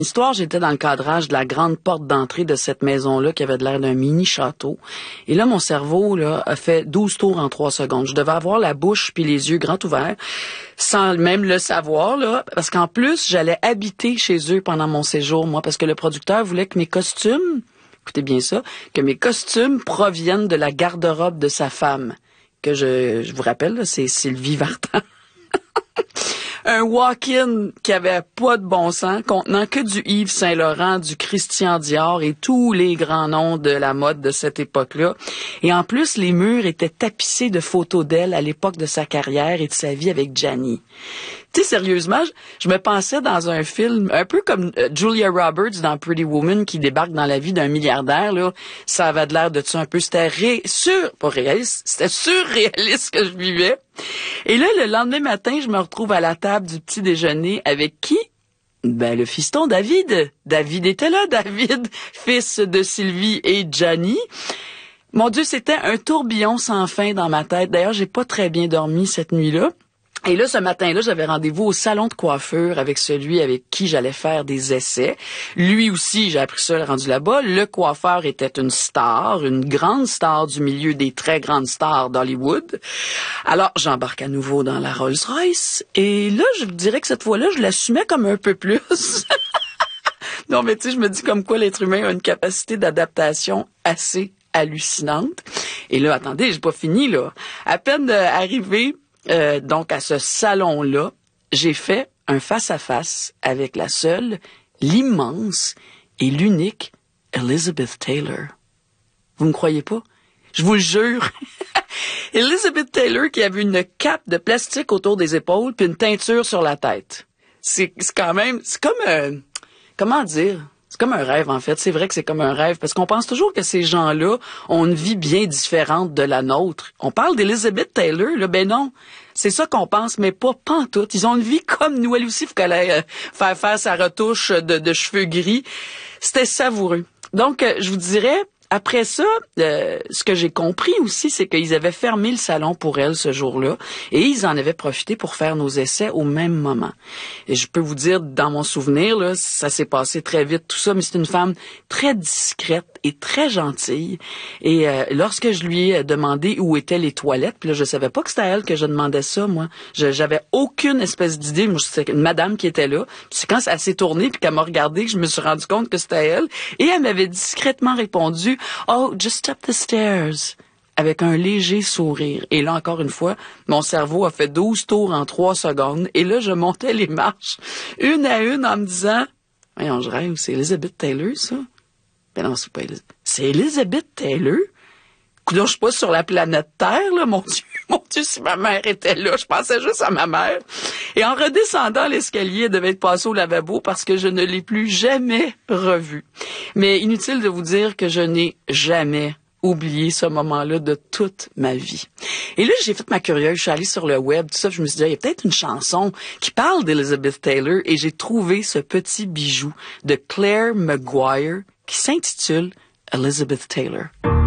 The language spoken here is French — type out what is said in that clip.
L'histoire, j'étais dans le cadrage de la grande porte d'entrée de cette maison-là qui avait de l'air d'un mini-château. Et là, mon cerveau là a fait 12 tours en 3 secondes. Je devais avoir la bouche puis les yeux grands ouverts, sans même le savoir, là, parce qu'en plus, j'allais habiter chez eux pendant mon séjour, moi, parce que le producteur voulait que mes costumes, écoutez bien ça, que mes costumes proviennent de la garde-robe de sa femme, que je vous rappelle, là, c'est Sylvie Vartan. Un walk-in qui avait pas de bon sens, contenant que du Yves Saint-Laurent, du Christian Dior et tous les grands noms de la mode de cette époque-là. Et en plus, les murs étaient tapissés de photos d'elle à l'époque de sa carrière et de sa vie avec Gianni. Tu sais, sérieusement, je me pensais dans un film, un peu comme Julia Roberts dans Pretty Woman qui débarque dans la vie d'un milliardaire, là. Ça avait de l'air de ça un peu. C'était pas réaliste, c'était surréaliste que je vivais. Et là, le lendemain matin, je me retrouve à la table du petit déjeuner avec qui? Ben, le fiston David. David était là, David, fils de Sylvie et Gianni. Mon Dieu, c'était un tourbillon sans fin dans ma tête. D'ailleurs, j'ai pas très bien dormi cette nuit-là. Et là, ce matin-là, j'avais rendez-vous au salon de coiffure avec celui avec qui j'allais faire des essais. Lui aussi, j'ai appris ça rendu là-bas. Le coiffeur était une star, une grande star du milieu des très grandes stars d'Hollywood. Alors, j'embarque à nouveau dans la Rolls-Royce. Et là, je dirais que cette fois-là, je l'assumais comme un peu plus. Non, mais tu sais, je me dis comme quoi l'être humain a une capacité d'adaptation assez hallucinante. Et là, attendez, j'ai pas fini, là. À peine arrivé donc à ce salon-là, j'ai fait un face-à-face avec la seule, l'immense et l'unique Elizabeth Taylor. Vous me croyez pas? Je vous le jure. Elizabeth Taylor qui avait une cape de plastique autour des épaules puis une teinture sur la tête. C'est comme comment dire? C'est comme un rêve, en fait. C'est vrai que c'est comme un rêve, parce qu'on pense toujours que ces gens-là ont une vie bien différente de la nôtre. On parle d'Elizabeth Taylor, là, ben non. C'est ça qu'on pense, mais pas pantoute. Ils ont une vie comme nous. Elle aussi, il faut qu'elle aille faire sa retouche de cheveux gris. C'était savoureux. Donc, je vous dirais, après ça, ce que j'ai compris aussi, c'est qu'ils avaient fermé le salon pour elle ce jour-là et ils en avaient profité pour faire nos essais au même moment. Et je peux vous dire, dans mon souvenir, là, ça s'est passé très vite, tout ça, mais c'est une femme très discrète et très gentille. Et lorsque je lui ai demandé où étaient les toilettes, puis là, je savais pas que c'était à elle que je demandais ça, moi. J'avais aucune espèce d'idée. Moi, c'était une madame qui était là. Puis c'est quand elle s'est tournée puis qu'elle m'a regardé que je me suis rendu compte que c'était elle. Et elle m'avait discrètement répondu « Oh, just up the stairs », avec un léger sourire. Et là, encore une fois, mon cerveau a fait 12 tours en 3 secondes. Et là, je montais les marches, une à une, en me disant « Voyons, je rêve, c'est Elizabeth Taylor, ça? » Ben non, c'est pas Elizabeth. C'est Elizabeth Taylor? Coudonc, je suis pas sur la planète Terre, là, mon Dieu, si ma mère était là, je pensais juste à ma mère. Et en redescendant l'escalier, elle devait être passée au lavabo parce que je ne l'ai plus jamais revue. Mais inutile de vous dire que je n'ai jamais oublié ce moment-là de toute ma vie. Et là, j'ai fait ma curieuse, je suis allée sur le web, tout ça, je me suis dit, il y a peut-être une chanson qui parle d'Elizabeth Taylor et j'ai trouvé ce petit bijou de Claire Maguire qui s'intitule Elizabeth Taylor.